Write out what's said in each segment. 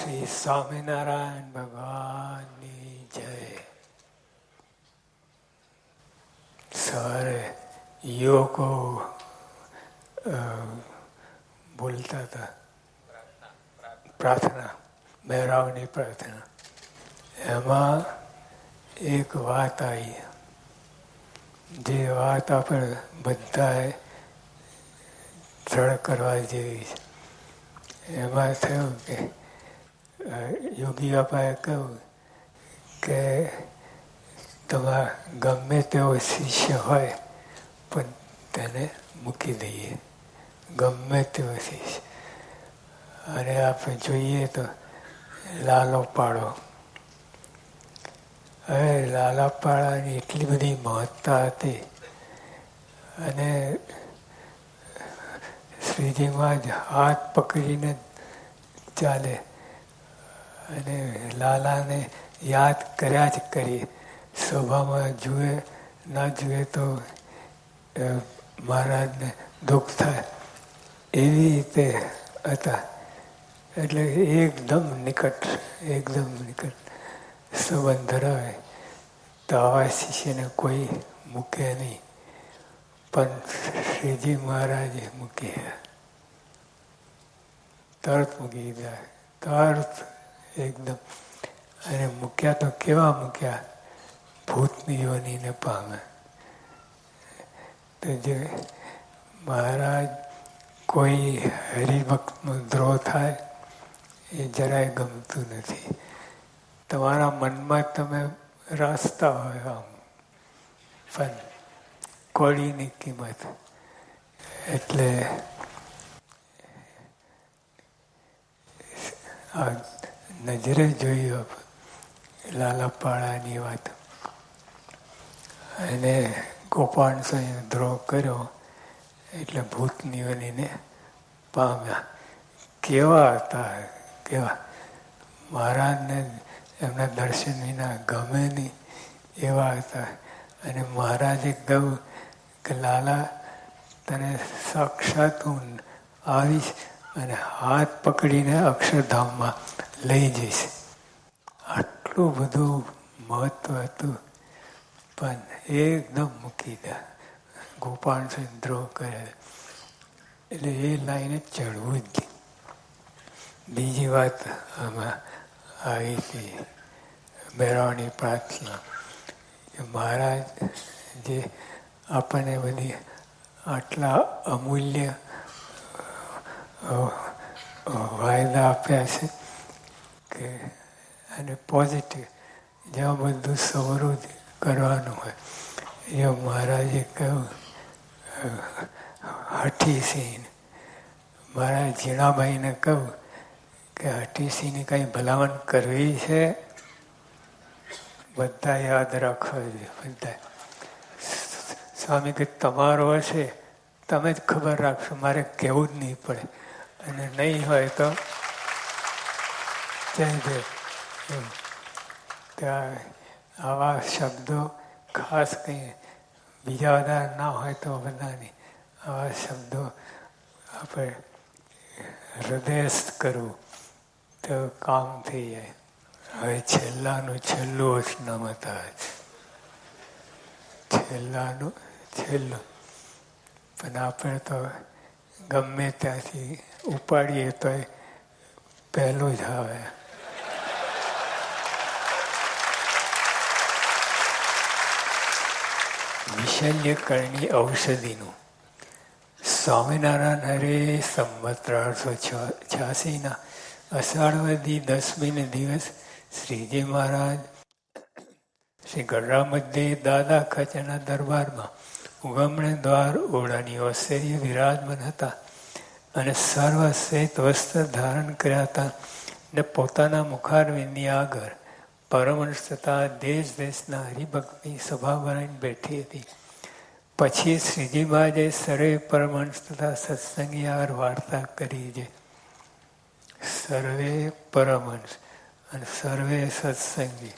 શ્રી સ્વામિનારાયણ ભગવાનની જય. સવારે યુવકો બોલતા હતા પ્રાર્થના, મહેરાવની પ્રાર્થના. એમાં એક વાત આવી, જે વાત આપણે બધાએ દ્રઢ કરવા જેવી છે. એમાં થયું કે યોગી બાપાએ કહ્યું કે તમારા ગમે તેવો શિષ્ય હોય પણ તેને મૂકી દઈએ, ગમે તેવો શિષ્ય. અને આપણે જોઈએ તો લાલો પાડો, હવે લાલા પાડાની એટલી બધી મહત્તા હતી. અને શ્રીજીમાં જ હાથ પકડીને ચાલે અને લાલાને યાદ કર્યા જ કરીએ. સભામાં જુએ ના જુએ તો મહારાજને દુઃખ થાય, એવી રીતે હતા. એટલે એકદમ નિકટ સંબંધ ધરાવે. તો આવા શિષ્યને કોઈ મૂકે નહીં, પણ શ્રીજી મહારાજે મૂકી, તરત મૂકી દીધા, તરત એકદમ. અને મૂક્યા તો કેવા મૂક્યા, ભૂતની યોનીને પામે. તો જે મહારાજ કોઈ હરિભક્તનો દ્રોહ થાય એ જરાય ગમતું નથી. તમારા મનમાં તમે રાસ્તા હોય આમ, પણ કોળીની કિંમત. એટલે આ નજરે જોયું લાલાપાડાની વાત. અને ગોપાલ સ્વામીએ દ્રોહ કર્યો એટલે ભૂતની યોનીને પામ્યા. કેવા હતા, કેવા! મહારાજને એમના દર્શન વિના ગમે નહીં એવા હતા. અને મહારાજે કહ્યું કે લાલા, તને સાક્ષાત હું આવીશ અને હાથ પકડીને અક્ષરધામમાં લઈ જઈશ. આટલું બધું મહત્વ હતું, પણ એકદમ મૂકી દે. ગોપાલ સ્વામી દ્રોહ કરે એટલે એ લાઈને ચડવું જ નહીં. બીજી વાત આમાં આવી હતી, મહેરાવની પ્રાર્થના. મહારાજ જે આપણને બધી આટલા અમૂલ્ય વાયદા આપ્યા છે કે અને પોઝિટિવ, જ્યાં બધું સવરું કરવાનું હોય. એ મહારાજે કહ્યું હઠીસિંહ, મારા ઝીણાભાઈને કહ્યું કે હઠીસિંહની કંઈ ભલામણ કરવી છે, બધા યાદ રાખવા જોઈએ. બધા સ્વામી કે તમારો હશે તમે જ ખબર રાખશો, મારે કહેવું જ નહીં પડે. અને નહીં હોય તો ત્યાં આવા શબ્દો ખાસ કંઈ બીજા બધા ના હોય તો બધા નહીં. આવા શબ્દો આપણે હૃદયસ્થ કરવું તો કામ થઈ જાય. હવે છેલ્લાનું છેલ્લું ઉષ્ણમતા છે, છેલ્લાનું છેલ્લું. પણ આપણે તો ગમે ત્યાંથી ઉપાડીએ તો પહેલું જ આવે. વિશલ્યકરણી ઔષધિનું. સ્વામિનારાયણ હરે સંવત 1886 અષાઢવદી 10મી દિવસ શ્રીજી મહારાજ શ્રી ગઢડા મધ્યે દાદા ખચરના દરબારમાં ઉગમણે દ્વાર ઓરડાની ઓસેરીએ વિરાજમાન હતા. અને સર્વ શ્વેત વસ્ત્ર ધારણ કર્યા હતા. ને પોતાના મુખારવિંદની આગળ પરમહંસ તથા દેશ દેશના હરિભક્તની સભા બનાવીને બેઠી હતી. પછી શ્રીજી મહારાજે સર્વે પરમહંસ તથા સત્સંગી આગળ વાર્તા કરી છે. સર્વે પરમહંસ અને સર્વે સત્સંગી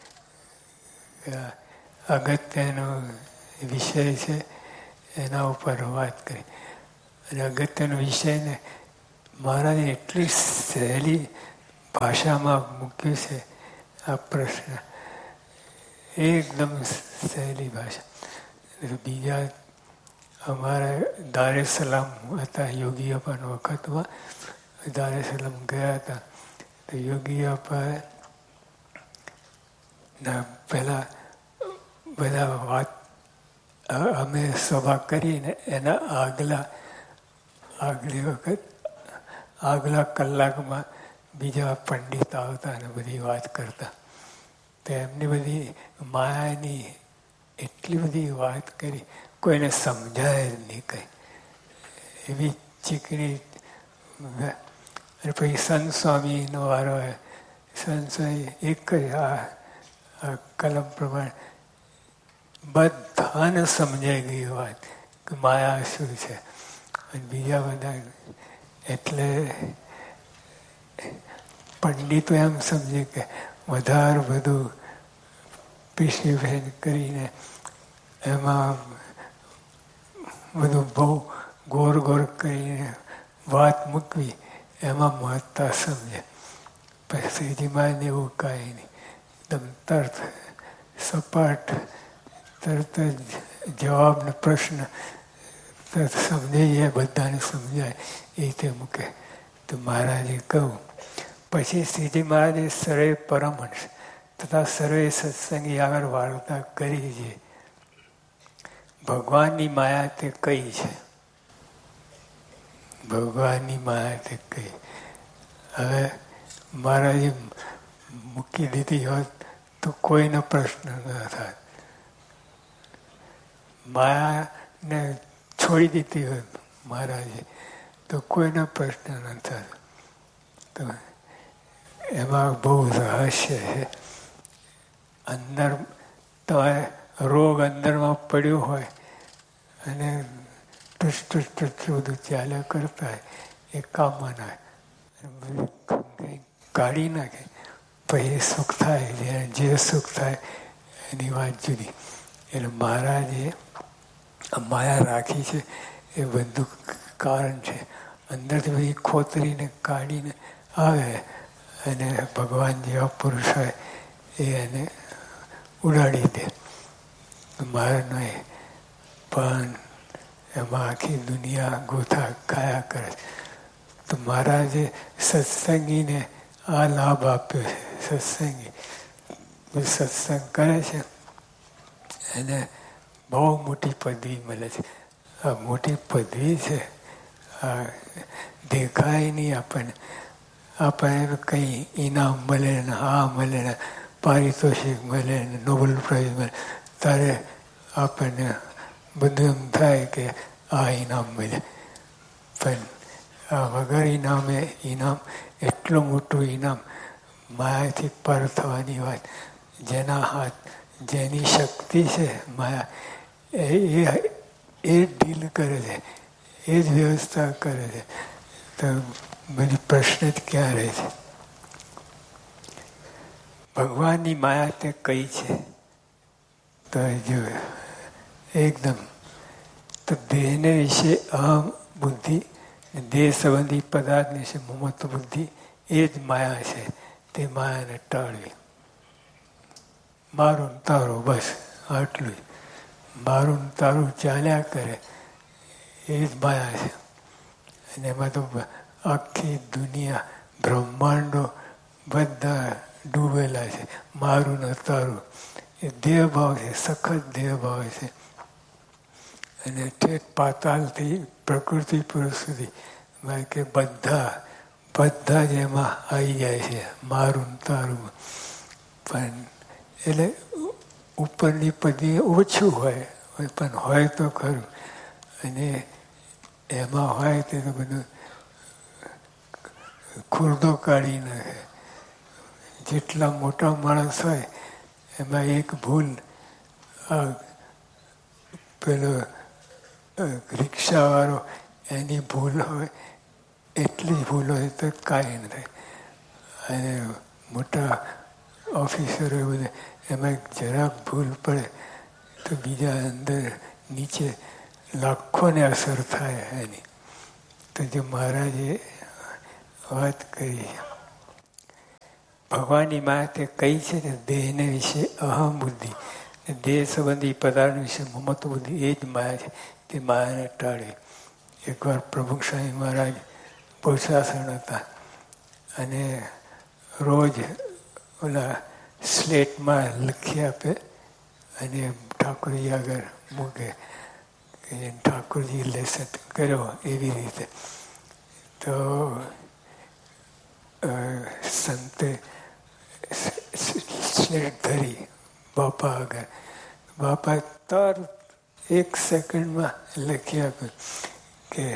અગત્યનો વિષય છે, એના ઉપર વાત કરી. અને અગત્યનો વિષયને મહારાજે એટલી સહેલી ભાષામાં મૂક્યું છે આ પ્રશ્ન, એકદમ સહેલી ભાષા. બીજા અમારા દારે સલામ હતા યોગી અપાના વખતમાં, દારે સલામ ગયા હતા તો યોગી અપા પહેલા બધા વાત અમે સભા કરીને એના આગલી વખત આગલા કલાકમાં બીજા પંડિત આવતા અને બધી વાત કરતા. તો એમની બધી માયાની એટલી બધી વાત કરી, કોઈને સમજાય જ નહીં કંઈ, એવી ચીકણી. અને પછી સંત સ્વામીનો વારો આવ્યો. સંત સ્વામી એક જ આ કલમ પ્રમાણે બધાને સમજાઈ ગઈ વાત કે માયા શું છે. અને બીજા બધા એટલે પંડિતો એમ સમજે કે વધારે બધું પીસી કરીને એમાં બધું બહુ ગોર ગોર કરીને વાત મૂકવી, એમાં મહત્તા સમજે. શ્રીજીમાં એવું કાંઈ નહીં, એકદમ તરત સપાટ, તરત જ જવાબનો પ્રશ્ન તરત સમજાઈ જાય, બધાને સમજાય એ રીતે મૂકે. તો મહારાજે કહું, પછી શ્રીજી મહારાજે સર્વે પરમહંસ તથા સર્વે સત્સંગી આગળ વાર્તા કરી છે. ભગવાનની માયા તે કઈ છે? ભગવાનની માયા તે કઈ? હવે મહારાજે મૂકી દીધી હોત તો કોઈનો પ્રશ્ન ન થાય. માયાને છોડી દીધી હોત મહારાજે તો કોઈનો પ્રશ્ન ન થાય. તો એમાં બહુ રહસ્ય છે. અંદર તમારે રોગ અંદરમાં પડ્યો હોય અને ટુસ બધું ચાલ્યા કરતા હોય, એ કામમાં ના કાઢી નાખે, પછી સુખ થાય. જે સુખ થાય એની વાત જુદી. એટલે મહારાજે માયા રાખી છે એ બધું કારણ છે. અંદરથી બધી ખોતરીને કાઢીને આવે અને ભગવાન જેવા પુરુષ હોય એ એને ઉડાડી દે. મારનો પણ એમાં આખી દુનિયા ગોથા ખાયા કરે. તો મહારાજે સત્સંગીને આ લાભ આપ્યો છે. સત્સંગી સત્સંગ કરે છે એને બહુ મોટી પદવી મળે છે. આ મોટી પદવી છે, આ દેખાય નહીં આપણને. આપણને કંઈ ઇનામ મળે ને આ મળે ને પારિતોષિક મળે ને નોબેલ પ્રાઇઝ મળે ત્યારે આપણને બધું એમ થાય કે આ ઇનામ મળે. પણ આ વગર ઇનામે ઇનામ, એટલું મોટું ઇનામ, માયાથી પર થવાની વાત. જેના હાથ, જેની શક્તિ છે માયા, એ ડીલ કરે છે, એ જ વ્યવસ્થા કરે છે. તો બધી પ્રશ્ન જ ક્યાં રહે છે? ભગવાનની માયા તે કઈ છે? તો જો એકદમ તો દેહને વિશે અહમ બુદ્ધિ, દેહ સંબંધી પદાર્થ વિશે મમત્વ બુદ્ધિ, એ જ માયા છે. તે માયાને ટાળવી. મારું તારું, બસ આટલું જ. મારું તારું ચાલ્યા કરે એ જ માયા છે. અને એમાં તો આખી દુનિયા, બ્રહ્માંડો બધા ડૂબેલા છે. મારું ને તારું એ દેહભાવ છે, સખત દેહભાવ છે. અને ઠેઠ પાતાલથી પ્રકૃતિ પુરુષ સુધી કે બધા જ એમાં આવી જાય છે, મારું તારું. પણ એટલે ઉપરની પદવી ઓછું હોય, પણ હોય તો ખરું. અને એમાં હોય તે તો બધું ખુરદો કાઢી નાખે. જેટલા મોટા માણસ હોય એમાં એક ભૂલ, પેલો રિક્ષાવાળો એની ભૂલ હોય એટલી જ ભૂલ હોય તો કાંઈ ન થાય. અને મોટા ઓફિસરો બધા એમાં જરાક ભૂલ પડે તો બીજા અંદર નીચે લાખોને અસર થાય એની. તો જે મહારાજે વાત કરી ભગવાનની માતે કઈ છે ને દેહને વિશે અહમ બુદ્ધિ, દેહ સંબંધી પદાર્થ વિશે મમત્વ બુદ્ધિ, એ જ માયા છે. તે માયાને ટાળે. એકવાર પ્રભુ સ્વામી મહારાજ પુરુષાસન હતા અને રોજ ઓલા સ્લેટમાં લખી આપે અને ઠાકોરજી આગળ મૂકે કે ઠાકોરજી લેસન કર્યો એવી રીતે. તો સંતે સ્લેટ ધરી બાપા આગળ, બાપા તરત 1 સેકન્ડમાં લખી આપ્યું કે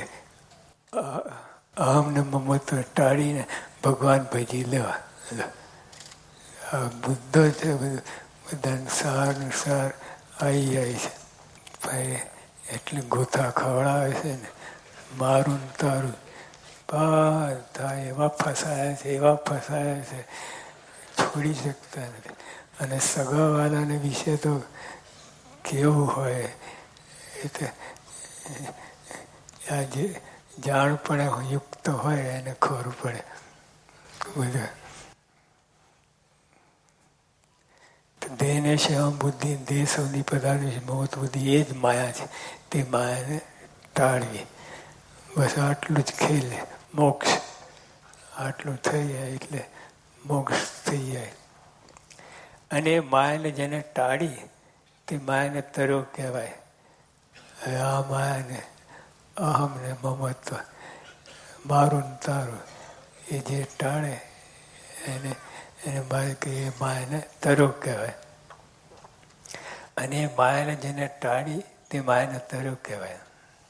અહમને મમત્વ ટાળીને ભગવાન ભજી લેવા. આ બુદ્ધો છે બધાને સારનું સાર આવી જાય છે. ભાઈ એટલે ગોથા ખવડાવે છે ને, મારું ને તારું બધા એવા ફસાયા છે, એવા ફસાયા છે, છોડી શકતા નથી. અને સગાવાલાને વિશે તો કેવું હોય એ તો આ જે જાણપણે યુક્ત હોય એને ખબર પડે. બધા દેહને છે બુદ્ધિ, દેહ સૌની પદાર્થ છે મહત્વ બુદ્ધિ, એ જ માયા છે. તે માયાને ટાળવી. બસ આટલું જ ખેલે મોક્ષ. આટલું થઈ જાય એટલે મોક્ષ થઈ જાય. અને માયાને જેને ટાળી તે માયાને તરો કહેવાય. આ માયાને અહમને મમત્વ, મારું ને તારું, એ જે ટાળે એને માયાને તરો કહેવાય. અને માયાને જેને ટાળી તે માયાને તરો કહેવાય.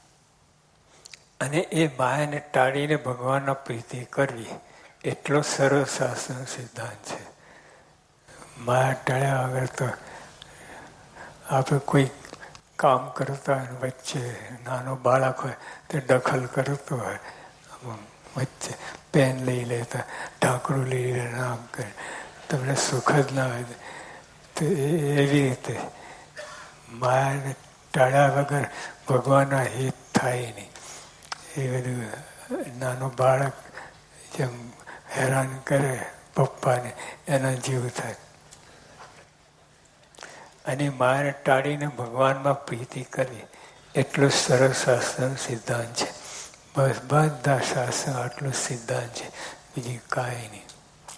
અને એ માયાને ટાળીને ભગવાનનો પ્રીતિ કરવી એટલો સરળ શાસ્ત્રનો સિદ્ધાંત છે. માયા ટાળ્યા વગર તો આપણે કોઈ કામ કરતા હોય વચ્ચે નાનો બાળક હોય તે દખલ કરતો હોય, વચ્ચે પેન લઈ લેતા, ઢાંકણું લઈ લે, આમ કરે, તમને સુખ જ ના હોય. તો એવી રીતે માયાને ટાળ્યા વગર ભગવાનના હિત થાય નહીં. એ બધું નાનો બાળક જેમ હેરાન કરે પપ્પાને, એના જીવ થાય. અને માયાને ટાળીને ભગવાનમાં પ્રીતિ કરવી એટલો સરળ શાસ્ત્રનો સિદ્ધાંત છે. બસ બધા શાસ્ત્ર આટલું સિદ્ધાંત છે, બીજી કાંઈ નહીં.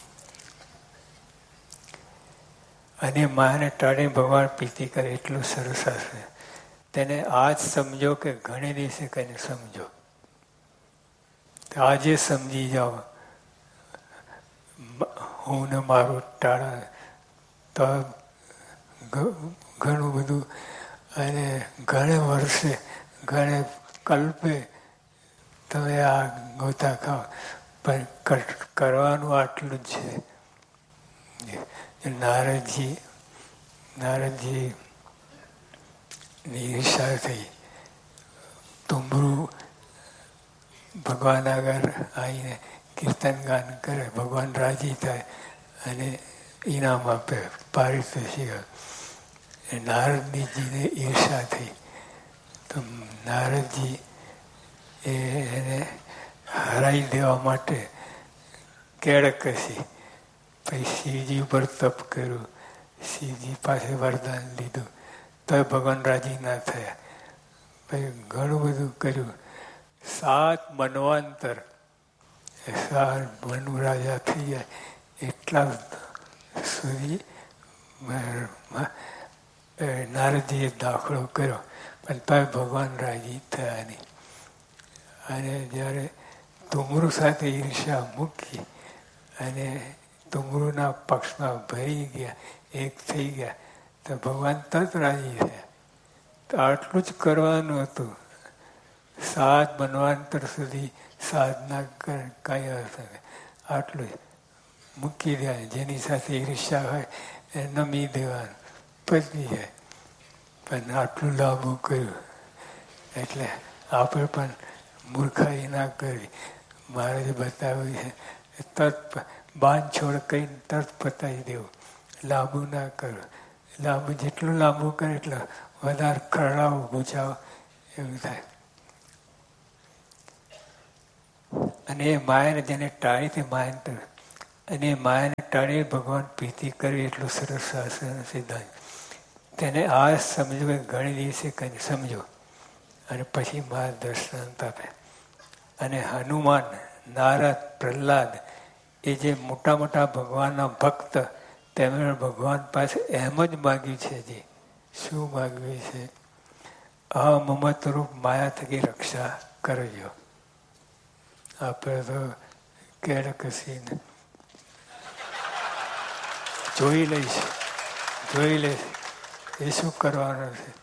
અને માયાને ટાળીને ભગવાન પ્રીતિ કરે એટલું સરળ શાસ્ત્ર. તેને આજ સમજો કે ઘણે દિવસે કઈને સમજો. આજે સમજી જાઓ હું ને મારું ટાળા તો ઘણું બધું. અને ઘણે વર્ષે ઘણે કલ્પે તમે આ ગોતા ખાઓ, પણ કરવાનું આટલું જ છે. નારદજી ની ઈર્ષા થઈ. તુંબરું ભગવાન આગળ આવીને કીર્તન ગાન કરે, ભગવાન રાજી થાય અને ઇનામ આપે, પારિતોષિક. નારદજીને ઈર્ષા થઈ તો નારદજી એને હરાઈ દેવા માટે કેળ કસી. પછી શિવજી ઉપર તપ કર્યું, શિવજી પાસે વરદાન લીધું તો ભગવાન રાજી ના થયા. પછી ઘણું બધું કર્યું. 7 મન્વંતર, 7 મનુ રાજા થઈ જાય એટલા સુધી નારદજીએ દાખલો કર્યો, પણ તોય ભગવાન રાજી થયા નહીં. અને જ્યારે તુમરું સાથે ઈર્ષા મૂકી અને તુમરુના પક્ષમાં ભરી ગયા, એક થઈ ગયા, તો ભગવાન તરત રાજી થયા. તો આટલું જ કરવાનું હતું. 7 મન્વંતર સુધી સાધના કઈ અર્થ નથી. આટલું જ મૂકી દેવાનું. જેની સાથે ઈર્ષા હોય એ નમી દેવાનું, પચી જાય. પણ આટલું લાંબુ કર્યું એટલે આપણે પણ મૂર્ખાઈ ના કરવી. મારે જે બતાવ્યું છે તરત બાંધછોડ કરીને તરત પતાવી દેવું, લાંબુ ના કરવું. લાંબુ જેટલું લાંબુ કરે એટલે વધારે ખરડાવો ગુચાવો એવું થાય. અને એ માયાને જેને ટાળી તે માયાને અને માયાને ટાળી ભગવાન પ્રીતિ કરવી એટલું સરસ શાસ્ત્રનો સિદ્ધાંત. તેને આ સમજો કે ઘણી દિવસે કંઈ સમજો અને પછી મારા દર્શનાંત આપે. અને હનુમાન, નારદ, પ્રહલાદ એ જે મોટા મોટા ભગવાનના ભક્ત, તેમણે ભગવાન પાસે એમ જ માગ્યું છે. જે શું માગ્યું છે? અમમત રૂપ માયા થકી રક્ષા કરજો. આપણે તો કેડકસીન જોઈ લઈશ. એ શું કરવાનું છે?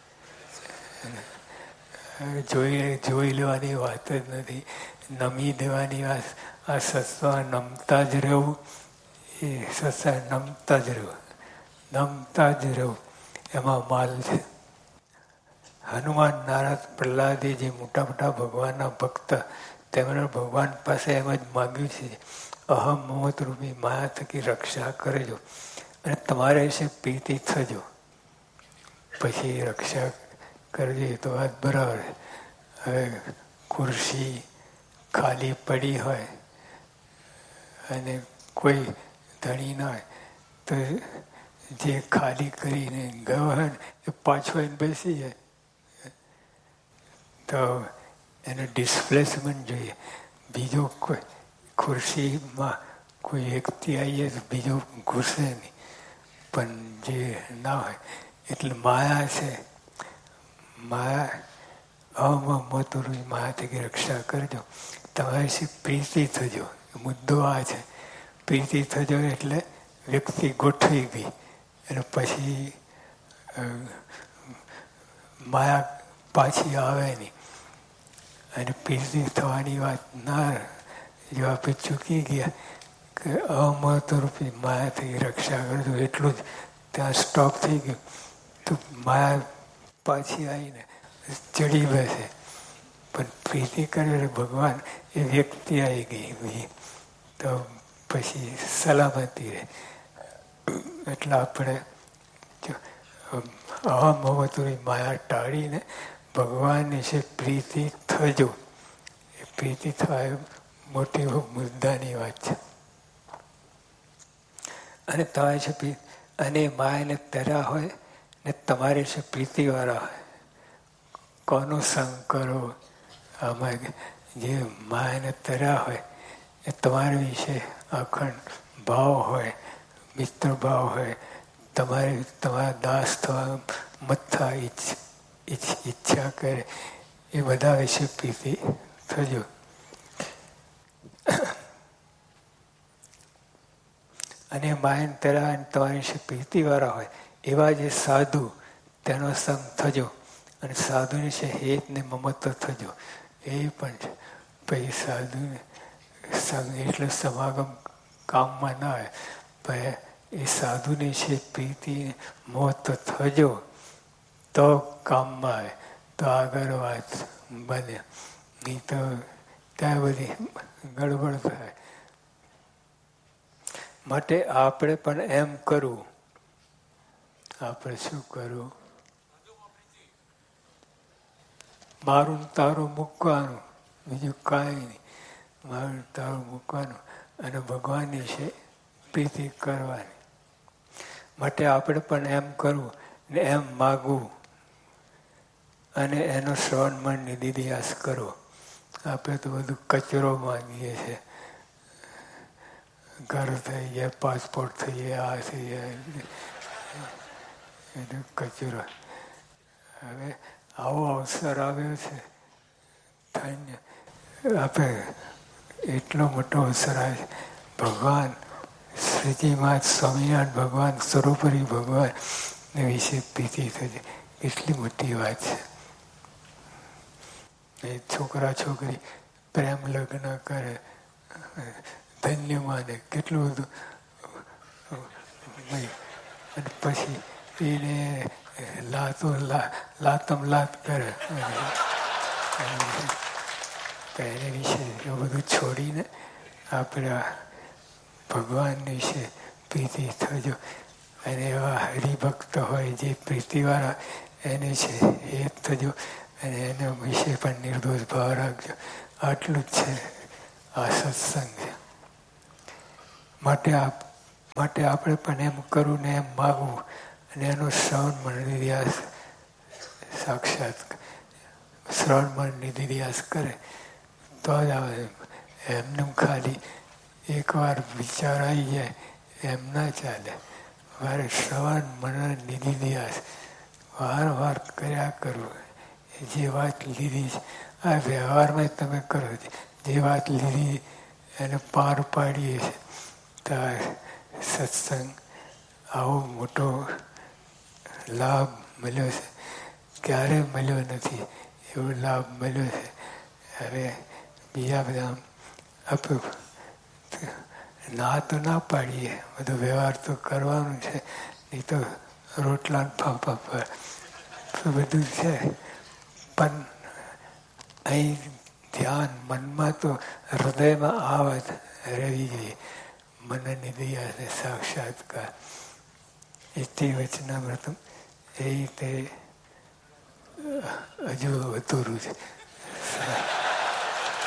જોઈ લેવાની વાત જ નથી, નમી દેવાની વાત. આ સત્સંગ નમતા જ રહેવું, એ સત્સંગ નમતા જ રહેવું એમાં માલ છે. હનુમાન, નારદ, પ્રહલાદે જે મોટા મોટા ભગવાનના ભક્ત, તેમણે ભગવાન પાસે એમ જ માગ્યું છે, અહમ મમત રૂપી માયા થકી રક્ષા કરજો અને તમારે વિશે પ્રીતિ થજો, પછી રક્ષા કરજો. એ તો વાત બરાબર. હવે ખુરશી ખાલી પડી હોય અને કોઈ ધણી ના હોય તો જે ખાલી કરીને ગયો હોય ને એ પાછો એને બેસી જાય. તો એને ડિસ્પ્લેસમેન્ટ જોઈએ. બીજો કોઈ ખુરશીમાં કોઈ વ્યક્તિ આવીએ તો બીજો ઘૂસે નહીં. પણ જે ના હોય એટલે માયા છે. માયા થકી રક્ષા કરજો, તમારી પ્રીતિ થજો. મુદ્દો આ છે. પ્રીતિ થજો એટલે વ્યક્તિ ગોઠવી ગઈ અને પછી માયા પાછી આવે નહીં. અને પ્રીતિ થવાની વાત ના, જો આપણે ચૂકી ગયા કે અમહત્વરૂપી માયાથી રક્ષા કરજો એટલું જ ત્યાં સ્ટોપ થઈ ગયું, તો માયા પાછી આવીને ચડી બેસે. પણ પ્રીતિ કરે ભગવાન એ વ્યક્તિ આવી ગઈ તો પછી સલામતી રહે. એટલે આપણે અહમહત્વની માયા ટાળીને ભગવાન વિશે પ્રીતિ થજો. એ પ્રીતિ થાય મોટી મુદ્દાની વાત છે. અને તમારે છે અને માયાને તર્યા હોય ને તમારી વિશે પ્રીતિવાળા હોય, કોનો સંગ કરો? આમાં જે માયાને તર્યા હોય એ તમારા વિશે અખંડ ભાવ હોય, મિત્ર ભાવ હોય, તમારા દાસ થવા મથા ઈચ્છા કરે, એ બધા વિશે પ્રીતિ થજો. અને માયન તરા તમારી વિશે પ્રીતિવાળા હોય એવા જે સાધુ, તેનો સંગ થજો. અને સાધુની છે હેત ને મમત્વ થજો. એ પણ છે. પછી સાધુને સંગ એટલે સમાગમ કામમાં ના આવે, પણ એ સાધુની છે પ્રીતિ મહત્વ થજો તો કામમાં આવે, તો આગળ વાત બને. નહીં તો ત્યાં બધી ગડબડ થાય. માટે આપણે પણ એમ કરવું. આપણે શું કરવું? મારું તારું મૂકવાનું, બીજું કાંઈ નહીં. મારું તારું મૂકવાનું અને ભગવાનની છે પ્રીતિ કરવાની. માટે આપણે પણ એમ કરવું ને એમ માગવું અને એનો શ્રવણ મન નિધિધ્યાસ કરવો. આપણે તો બધું કચરો માંગીએ છીએ. ઘર થઈ જાય, પાસપોર્ટ થઈ જાય, આ થઈ જાય, એનો કચરો. હવે આવો અવસર આવ્યો છે, ધન્ય. આપણે એટલો મોટો અવસર આવે. ભગવાન શ્રીજી મહારાજ સ્વામિનારાયણ ભગવાન, સર્વોપરી ભગવાન વિશે પ્રીતિ થશે. એટલી મોટી વાત છે. એ છોકરા છોકરી પ્રેમ લગ્ન કરે, ધન્ય માને, કેટલું બધું. અને પછી એને લાતમ લાત કરે. એને વિશે એ બધું છોડીને આપણે ભગવાન વિશે પ્રીતિ થજો. અને એવા હરિભક્ત હોય જે પ્રીતિવાળા, એને છે એ થજો. અને એના વિશે પણ નિર્દોષ ભાવ રાખજો. આટલું જ છે આ સત્સંગ છે. માટે આપણે પણ એમ કરવું ને એમ માગવું અને એનો શ્રવણ મનોનિધ્યાસ સાક્ષાત શ્રવણ મનોનિધ્યાસ કરે તો જ આવે. એમનું ખાલી એકવાર વિચાર આવી જાય એમ ના ચાલે. મારે શ્રવણ મનોનિધ્યાસ વારંવાર કર્યા કરવું. જે વાત લીધી છે આ વ્યવહારમાં તમે કરો જે વાત લીધી એને પાર પાડીએ છીએ. તો સત્સંગ આવો મોટો લાભ મળ્યો છે, ક્યારે મળ્યો નથી એવો લાભ મળ્યો છે. હવે બીજા બધા ના તો ના પાડીએ, બધો વ્યવહાર તો કરવાનું છે, નહીં તો રોટલા ફાફા પર બધું છે. પણ અહીં ધ્યાન મનમાં તો હૃદયમાં આવત રહેવી જોઈએ. મનોનિધ્યાસ સાક્ષાત્કાર ઇતિ વચનામૃતમ એ રીતે હજુ અધૂરું છે.